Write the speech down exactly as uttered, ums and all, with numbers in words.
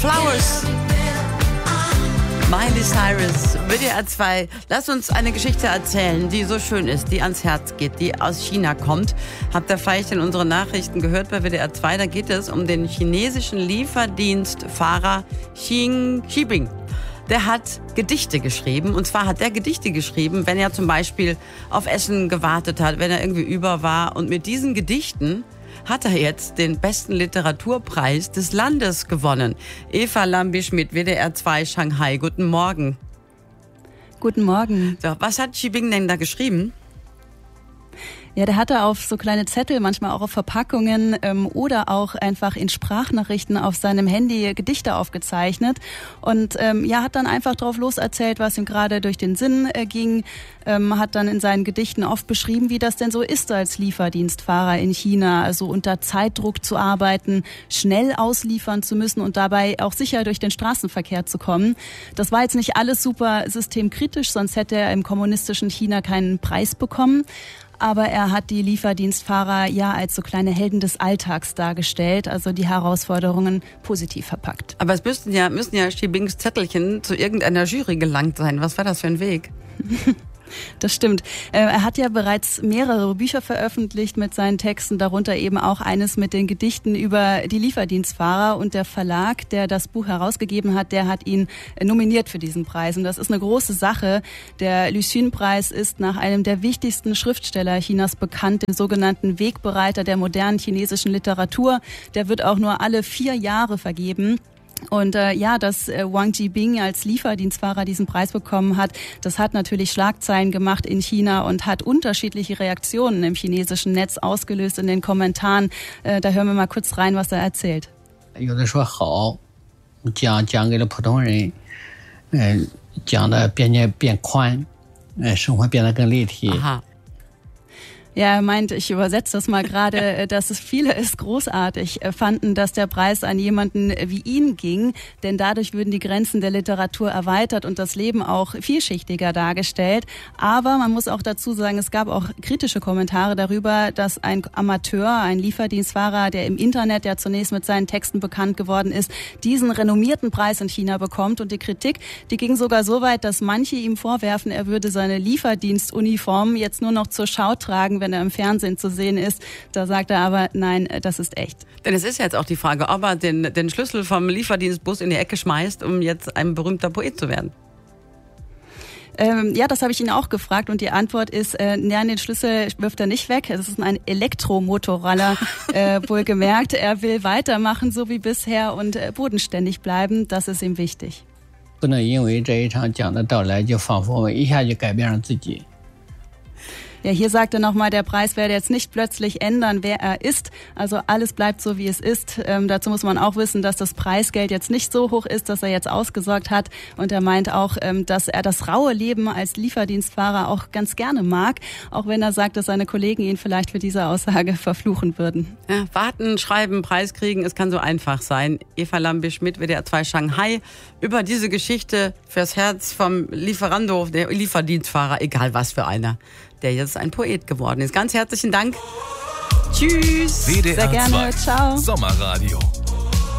Flowers. Miley Cyrus, W D R zwei. Lass uns eine Geschichte erzählen, die so schön ist, die ans Herz geht, die aus China kommt. Habt ihr vielleicht in unseren Nachrichten gehört bei W D R zwei? Da geht es um den chinesischen Lieferdienstfahrer Xi Jinping. Der hat Gedichte geschrieben. Und zwar hat er Gedichte geschrieben, wenn er zum Beispiel auf Essen gewartet hat, wenn er irgendwie über war. Und mit diesen Gedichten hat er jetzt den besten Literaturpreis des Landes gewonnen. Eva Lambi-Schmidt, W D R zwei Shanghai. Guten Morgen. Guten Morgen. So, was hat Xi Jinping denn da geschrieben? Ja, der hatte auf so kleine Zettel, manchmal auch auf Verpackungen ähm, oder auch einfach in Sprachnachrichten auf seinem Handy Gedichte aufgezeichnet und ähm, ja, hat dann einfach drauf loserzählt, was ihm gerade durch den Sinn äh, ging, ähm, hat dann in seinen Gedichten oft beschrieben, wie das denn so ist als Lieferdienstfahrer in China, also unter Zeitdruck zu arbeiten, schnell ausliefern zu müssen und dabei auch sicher durch den Straßenverkehr zu kommen. Das war jetzt nicht alles super systemkritisch, sonst hätte er im kommunistischen China keinen Preis bekommen. Aber er hat die Lieferdienstfahrer ja als so kleine Helden des Alltags dargestellt, also die Herausforderungen positiv verpackt. Aber es müssten ja, müssen ja Xi Jinpings Zettelchen zu irgendeiner Jury gelangt sein. Was war das für ein Weg? Das stimmt. Er hat ja bereits mehrere Bücher veröffentlicht mit seinen Texten, darunter eben auch eines mit den Gedichten über die Lieferdienstfahrer. Und der Verlag, der das Buch herausgegeben hat, der hat ihn nominiert für diesen Preis. Und das ist eine große Sache. Der Luxun-Preis ist nach einem der wichtigsten Schriftsteller Chinas bekannt, dem sogenannten Wegbereiter der modernen chinesischen Literatur. Der wird auch nur alle vier Jahre vergeben. Und äh, ja, dass äh, Wang Jibing als Lieferdienstfahrer diesen Preis bekommen hat, das hat natürlich Schlagzeilen gemacht in China und hat unterschiedliche Reaktionen im chinesischen Netz ausgelöst in den Kommentaren. Äh, da hören wir mal kurz rein, was er erzählt. 有的说好，讲讲给了普通人，嗯，讲的边界变宽，呃，生活变得更立体。 Aha. Ja, er meint, ich übersetze das mal gerade, dass es viele es großartig fanden, dass der Preis an jemanden wie ihn ging, denn dadurch würden die Grenzen der Literatur erweitert und das Leben auch vielschichtiger dargestellt. Aber man muss auch dazu sagen, es gab auch kritische Kommentare darüber, dass ein Amateur, ein Lieferdienstfahrer, der im Internet ja zunächst mit seinen Texten bekannt geworden ist, diesen renommierten Preis in China bekommt. Und die Kritik, die ging sogar so weit, dass manche ihm vorwerfen, er würde seine Lieferdienstuniform jetzt nur noch zur Schau tragen, wenn er im Fernsehen zu sehen ist. Da sagt er aber, nein, das ist echt. Denn es ist ja jetzt auch die Frage, ob er den, den Schlüssel vom Lieferdienstbus in die Ecke schmeißt, um jetzt ein berühmter Poet zu werden. Ähm, ja, das habe ich ihn auch gefragt und die Antwort ist, äh, nein, den Schlüssel wirft er nicht weg. Es ist ein Elektromotorroller, äh, wohlgemerkt. Er will weitermachen, so wie bisher und äh, bodenständig bleiben. Das ist ihm wichtig. 不能因为这一场讲的到来就仿佛一下就改变了自己。 Ja, hier sagt er nochmal, der Preis werde jetzt nicht plötzlich ändern, wer er ist. Also alles bleibt so, wie es ist. Ähm, dazu muss man auch wissen, dass das Preisgeld jetzt nicht so hoch ist, dass er jetzt ausgesorgt hat. Und er meint auch, ähm, dass er das raue Leben als Lieferdienstfahrer auch ganz gerne mag. Auch wenn er sagt, dass seine Kollegen ihn vielleicht für diese Aussage verfluchen würden. Ja, warten, schreiben, Preis kriegen, es kann so einfach sein. Eva Lambi-Schmidt, W D R zwei Shanghai, über diese Geschichte fürs Herz vom Lieferando, der Lieferdienstfahrer, egal was für einer, der jetzt ein Poet geworden ist. Ganz herzlichen Dank. Tschüss. W D R Sehr gerne. zwei Ciao. Sommerradio.